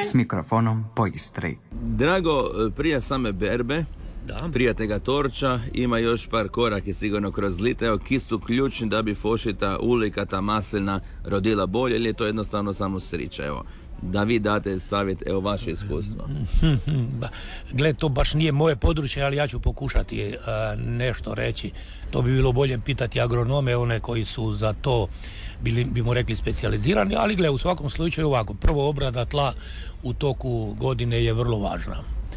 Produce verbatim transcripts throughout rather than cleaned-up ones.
s mikrofonom po Istri. Drago, prije same berbe, Da. prije tega torča, ima još par koraki sigurno kroz lite, evo, ki su ključni da bi fošita ulika, ta maslina rodila bolje, ili je to jednostavno samo sriča, evo, da vi date savjet, evo, vaše iskustvo. Gle, to baš nije moje područje, ali ja ću pokušati uh, nešto reći. To bi bilo bolje pitati agronome, one koji su za to bili, bi mu rekli, specijalizirani, ali gle, u svakom slučaju ovako, prvo obrada tla u toku godine je vrlo važna.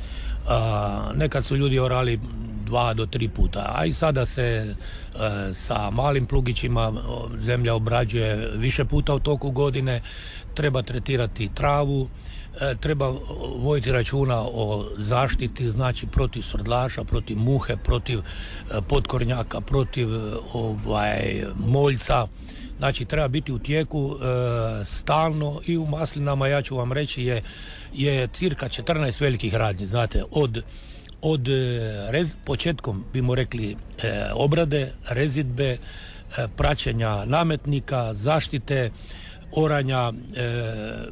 Uh, nekad su ljudi orali dva do tri puta, a i sada se uh, sa malim plugićima zemlja obrađuje više puta u toku godine. Treba tretirati travu, uh, treba voditi računa o zaštiti, znači protiv svrdlaša, protiv muhe, protiv uh, potkornjaka, protiv uh, ovaj, moljca. Znači treba biti u tijeku e, stalno i u maslinama, ja ću vam reći, je, je cirka četrnaest velikih radnji, znate, od, od rez, početkom bimo rekli e, obrade, rezidbe, e, praćenja nametnika, zaštite, oranja e,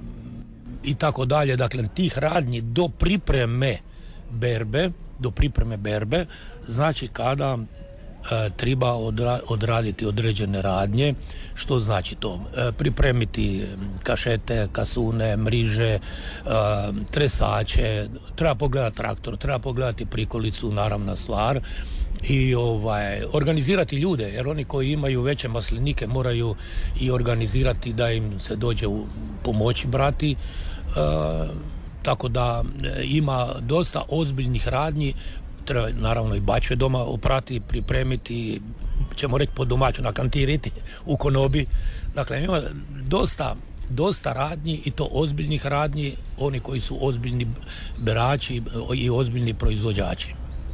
i tako dalje, dakle tih radnji do pripreme berbe, do pripreme berbe, znači kada E, treba odra, odraditi određene radnje. Što znači to? E, pripremiti kašete, kasune, mriže, e, tresače, treba pogledati traktor, treba pogledati prikolicu, naravna stvar, i ovaj, organizirati ljude, jer oni koji imaju veće maslinike moraju i organizirati da im se dođe u pomoći brati. E, tako da e, ima dosta ozbiljnih radnji. Treba naravno i bačve doma oprati, pripremiti, ćemo reći po domaću, nakantiriti u konobi. Dakle, ima dosta, dosta radnji i to ozbiljnih radnji, oni koji su ozbiljni berači i ozbiljni proizvođači.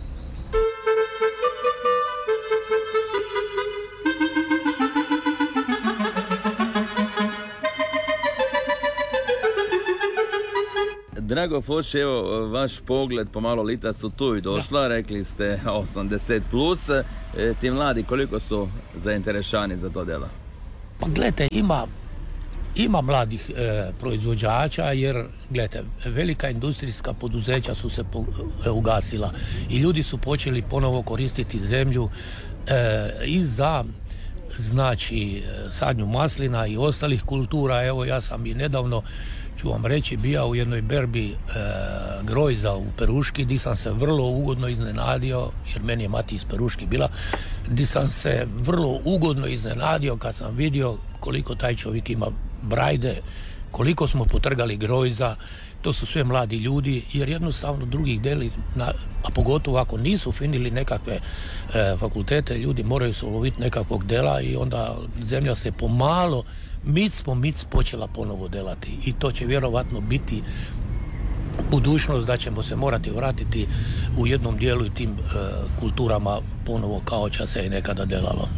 Drago Foš, evo, vaš pogled, pomalo lita su tu i došla, da. Rekli ste osamdeset plus, e, ti mladi koliko su zainteresirani za to delo? Pa gledajte, ima, ima mladih e, proizvođača, jer gledajte, velika industrijska poduzeća su se po, e, ugasila i ljudi su počeli ponovo koristiti zemlju e, i za, znači, sadnju maslina i ostalih kultura. Evo, ja sam i nedavno, ću vam reći, bio u jednoj berbi e, grojza u Peruški, gdje sam se vrlo ugodno iznenadio, jer meni je mati iz Peruški bila, gdje sam se vrlo ugodno iznenadio kad sam vidio koliko taj čovjek ima brajde, koliko smo potrgali grojza. To su sve mladi ljudi, jer jednostavno drugih deli, na, a pogotovo ako nisu finili nekakve e, fakultete, ljudi moraju se uloviti nekakvog dela i onda zemlja se pomalo, mic po mic počela ponovo delati, i to će vjerovatno biti budućnost, da ćemo se morati vratiti u jednom dijelu i tim e, kulturama ponovo kao ča se je nekada delalo.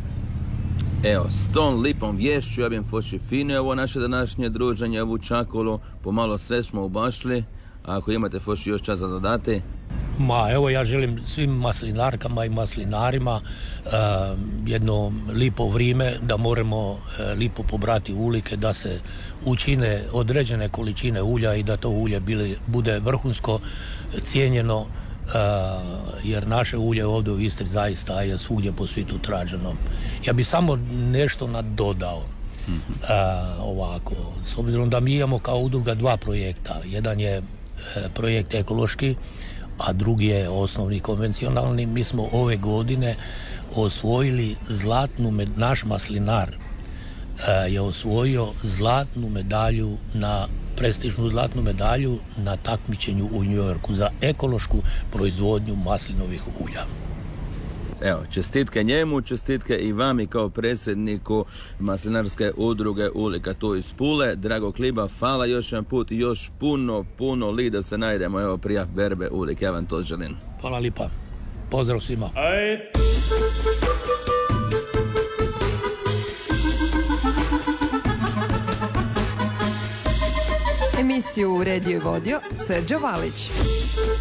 Evo, s tom lipom vješću ja bih foši fino ovo naše današnje druženje, ovu čakolu, pomalo sve smo ubašli, a ako imate foši još čas za dodati. Ma, evo, ja želim svim maslinarkama i maslinarima uh, jedno lipo vrijeme, da moramo uh, lipo pobrati ulike, da se učine određene količine ulja i da to ulje bili, bude vrhunsko cijenjeno, uh, jer naše ulje ovdje u Istri zaista je svugdje po svijetu traženo. Ja bi samo nešto nadodao. Mm-hmm. Uh, ovako, s obzirom da mi imamo kao udruga dva projekta. Jedan je uh, projekt ekološki, a drugi je osnovni konvencionalni. Mi smo ove godine osvojili zlatnu med, naš maslinar e, je osvojio zlatnu medalju, na prestižnu zlatnu medalju na takmičenju u New Yorku za ekološku proizvodnju maslinovih ulja. Evo, čestitke njemu, čestitke i vami kao predsjedniku maslinarske udruge Ulika tu iz Pule. Drago Kliba, hvala još jedan put i još puno, puno li da se najdemo, evo, prije berbe Ulik, ja vam to želim. Hvala lipa, pozdrav svima. Aj. Emisiju uredio i vodio Srđo Valić.